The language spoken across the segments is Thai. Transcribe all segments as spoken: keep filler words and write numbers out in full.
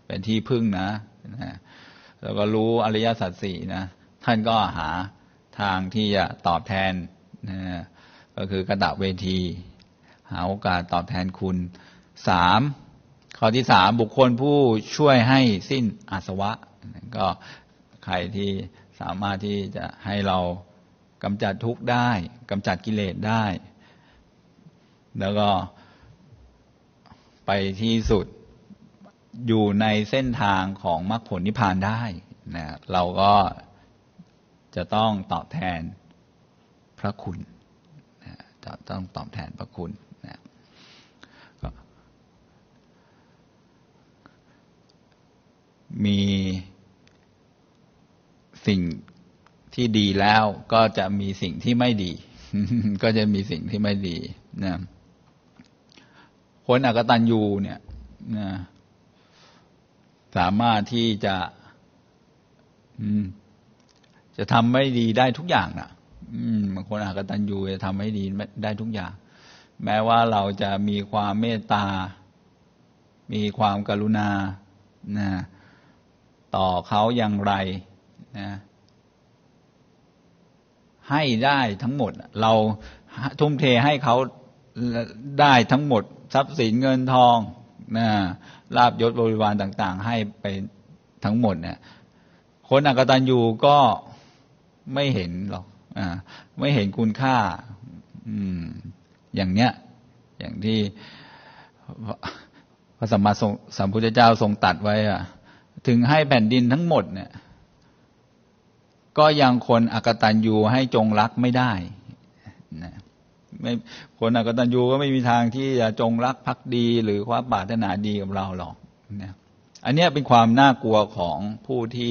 เป็นที่พึ่งนะนะแล้วก็รู้อริยสัจสี่นะท่านก็หาทางที่จะตอบแทนนะก็คือกตเวทีหาโอกาสตอบแทนคุณสามข้อที่สามบุคคลผู้ช่วยให้สิ้นอาสวะก็ใครที่สามารถที่จะให้เรากำจัดทุกข์ได้กำจัดกิเลสได้แล้วก็ไปที่สุดอยู่ในเส้นทางของมรรคผลนิพพานได้นะเราก็จะต้องตอบแทนพระคุณนะจะต้องตอบแทนพระคุณนะมีสิ่งที่ดีแล้วก็จะมีสิ่งที่ไม่ดี ก็จะมีสิ่งที่ไม่ดีนะคนอกตัญญูเนี่ยนะสามารถที่จะจะทำไม่ดีได้ทุกอย่างนะบางคนอกตัญญูจะทำให้ดีได้ทุกอย่างแม้ว่าเราจะมีความเมตตามีความกรุณานะต่อเขาอย่างไรนะให้ได้ทั้งหมดเราทุ่มเทให้เขาได้ทั้งหมดทรัพย์สินเงินทองนะลาภยศบริวารต่างๆให้ไปทั้งหมดเนี่ยคนอกตัญญูก็ไม่เห็นหรอกอ่าไม่เห็นคุณค่าอืมอย่างเนี้ยอย่างที่พระสัมมาสัมพุทธเจ้าทรงตรัสไว้อ่ะถึงให้แผ่นดินทั้งหมดเนี่ยก็ยังคนอกตัญญูให้จงรักไม่ได้นะไม่คนอกตัญญูก็ไม่มีทางที่จะจงรักภักดีหรือความปรารถนาดีกับเราหรอกนะอันนี้เป็นความน่ากลัวของผู้ที่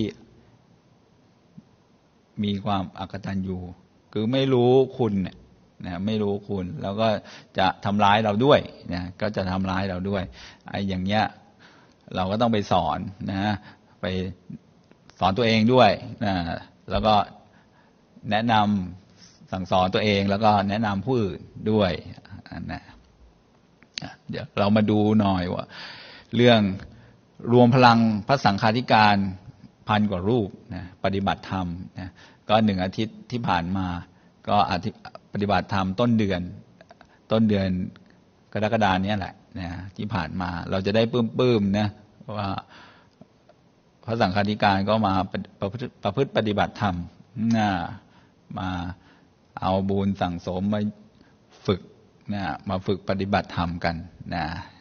มีความอกตัญญูคือไม่รู้คุณเนี่ยนะไม่รู้คุณแล้วก็จะทำร้ายเราด้วยนะก็จะทำร้ายเราด้วยไอ้อย่างเงี้ยเราก็ต้องไปสอนนะไปสอนตัวเองด้วยนะแล้วก็แนะนำสั่งสอนตัวเองแล้วก็แนะนำผู้อื่นด้วยนะเดี๋ยวเรามาดูหน่อยว่าเรื่องรวมพลังพระสังฆาธิการพันกว่ารูปนะปฏิบัติธรรมนะก็หนึ่งอาทิตย์ที่ผ่านมาก็ปฏิบัติธรรมต้นเดือนต้นเดือนกรกฎาคมนี้แหละนะที่ผ่านมาเราจะได้ปลื้มๆนะว่าพระสังฆาธิการก็มาประพฤติปฏิบัติธรรมนะมาเอาบุญสั่งสมมาฝึกนะมาฝึกปฏิบัติธรรมกันนะ